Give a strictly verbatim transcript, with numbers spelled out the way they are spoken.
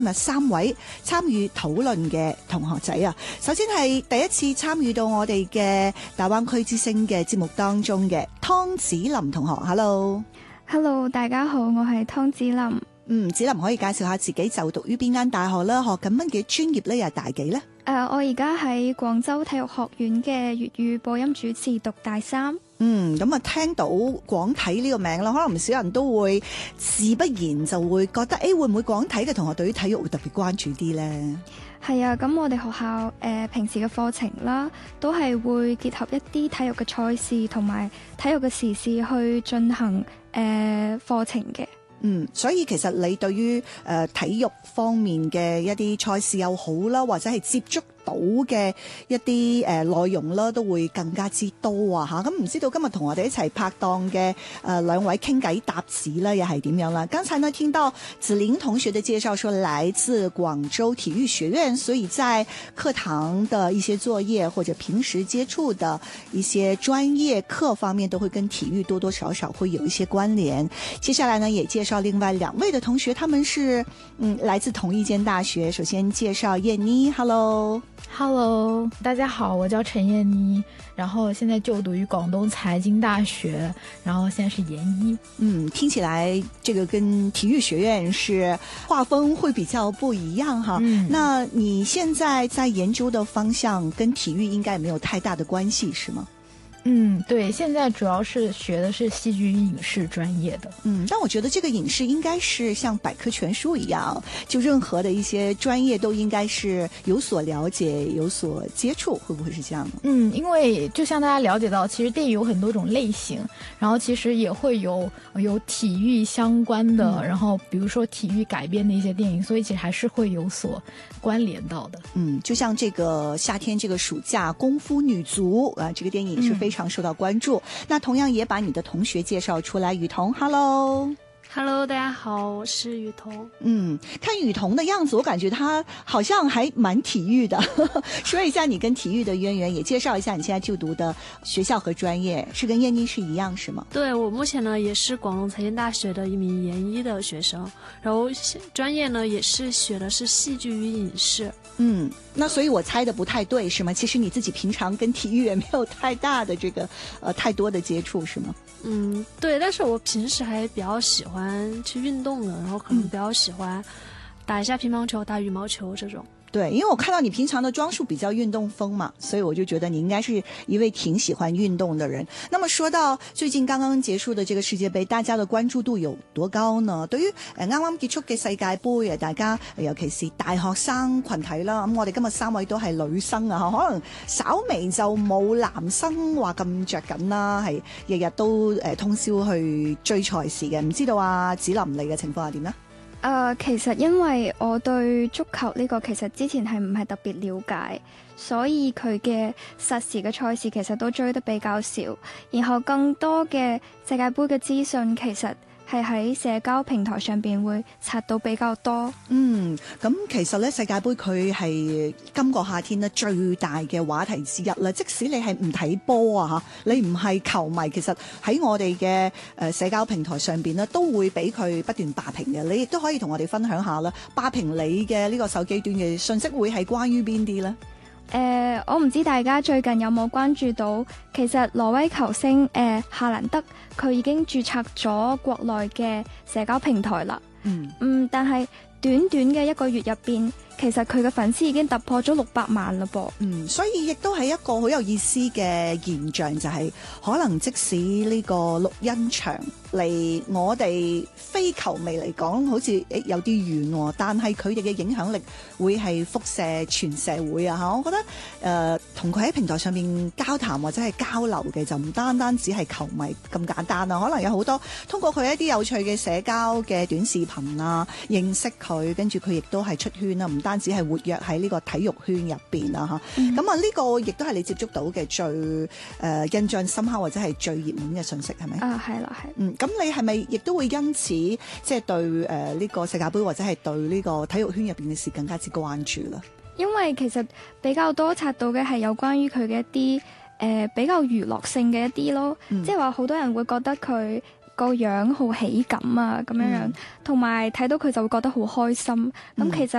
嗱，三位參與討論嘅同學仔啊，首先係第一次參與到我哋嘅大灣區之聲嘅節目當中嘅湯子琳同學 ，Hello，Hello， Hello， 大家好，我係湯子琳。 嗯，子琳可以介紹下自己就讀於邊間大學啦，學緊乜嘅專業呢？又係大幾呢？ 誒、uh, 我而家喺廣州體育學院嘅粵語播音主持讀大三。 嗯，咁啊聽到廣體呢個名啦，可能唔少人都會自不然就會覺得，誒會唔會廣體嘅同學對於體育會特別關注啲呢？ 係啊，咁我哋學校誒、呃、平時嘅課程啦，都係會結合一啲體育嘅賽事同埋體育嘅時事去進行誒、呃、課程嘅。 嗯，所以其實你對於誒、呃、體育方面嘅一啲賽事又好啦，或者係接觸到嘅一啲誒內容啦，都會更加之多啊！嚇，咁唔知道今日同我哋一齊拍檔嘅誒兩位傾偈搭子咧，又係點樣啦？剛才呢聽到子琳同學的介紹，說來自廣州體育學院，所以在課堂的一些作業或者平時接觸的一些專業課方面，都會跟體育多多少少會有一些關聯。接下來呢，也介紹另外兩位的同學，他們是嗯來自同一間大學。首先介紹燕妮 ，Hello。Hello， 大家好，我叫陳燕妮，然後現在就讀於廣東財經大學，然後現在是研一。 嗯，聽起來這個跟體育學院是劃分會比較不一樣哈。嗯，那你現在在研究的方向跟體育應該沒有太大的關係，是嗎？ 嗯，對，現在主要是學的是戲劇與影視專業的。 嗯，但我覺得這個影視應該是像百科全書一樣，就任何的一些專業都應該是有所了解、有所接觸，會不會是這樣呢？ 嗯，因為就像大家了解到，其實電影有很多種類型，然後其實也會有有體育相關的，嗯，然後比如說體育改編的一些電影，所以其實還是會有所關聯到的。 嗯，就像這個夏天這個暑假功夫女足啊，這個電影是非常非常受到關注，嗯，那同樣也把你的同學介紹出來。雨桐 ，Hello，Hello， Hello， 大家好，我是雨桐。 嗯，看雨桐的樣子，我感覺他好像還蠻體育的。說一下你跟體育的淵源，也介紹一下你現在就讀的學校和專業，是跟燕妮是一樣，是嗎？ 對，我目前呢也是廣東財經大學的一名研一的學生，然後專業呢也是學的是戲劇與影視。 嗯，那所以我猜的不太對，是嗎？其實你自己平常跟體育也沒有太大的這個，呃，太多的接觸，是嗎？ 嗯，對，但是我平時還比較喜歡去運動的，然後可能比較喜歡打一下乒乓球、打羽毛球這種。 對，因為我看到你平常的裝束比較運動風嘛，所以我就覺得你應該是一位挺喜歡運動的人。那麼說到最近剛剛結束的這個世界盃，大家的關注度有多高呢？對於誒啱啱結束嘅世界盃，大家尤其是大學生群體啦，咁我哋今日三位都係女生啊，可能稍微就冇男生話咁着緊啦，係日日都誒通宵去追賽事嘅。唔知道啊，子琳你嘅情況係點呢？ 誒、uh, 其實因為我對足球呢個其實之前係唔係特別了解，所以佢嘅實時嘅賽事其實都追得比較少，然後更多嘅世界盃嘅資訊其實係喺社交平台上邊會刷到比較多。嗯， 咁其實咧世界盃佢係今個夏天咧最大嘅話題之一啦。即使你係唔睇波啊嚇，你唔係球迷，其實喺我哋嘅誒社交平台上邊咧都會俾佢不斷霸屏嘅。你亦都可以同我哋分享下啦，霸屏你嘅呢個手機端嘅信息會係關於邊啲呢？ 誒、呃，我唔知大家最近有冇關注到，其實挪威球星誒、呃、夏蘭德佢已經註冊咗國內嘅社交平台啦。嗯嗯，但係短短嘅一個月入邊，其實佢嘅粉絲已經突破咗六百萬啦噃。嗯， 所以亦都係一個好有意思嘅現象，就係、是、可能即使呢個錄音場離我哋非球迷嚟講好似誒有啲遠喎，但係佢哋嘅影響力會係輻射全社會啊嚇！我覺得誒同佢喺平台上面交談或者係交流嘅就唔單單只係球迷咁簡單啊，可能有好多通過佢一啲有趣嘅社交嘅短視頻啊，認識佢，跟住佢亦都係出圈啦，唔單止係活躍喺呢個體育圈入邊啊嚇！咁啊呢個亦都係你接觸到嘅最誒、呃、印象深刻或者係最熱門嘅信息係咪？ 啊係啦係。 嗯。咁你係咪亦都會因此即係、就是、對誒呢、呃這個世界盃或者係對呢個體育圈入邊嘅事更加之關注啦？ 因為其實比較多刷到嘅係有關於佢嘅一啲誒、呃、比較娛樂性嘅一啲咯，嗯、即係話好多人會覺得佢個樣好喜感啊咁樣樣，同埋睇到佢就會覺得好開心。咁、 嗯其實